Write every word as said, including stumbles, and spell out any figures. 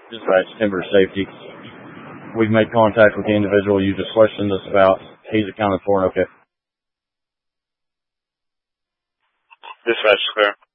Dispatch, timber safety. We've made contact with the individual you just questioned us about. He's accounted for and okay. Dispatch, clear.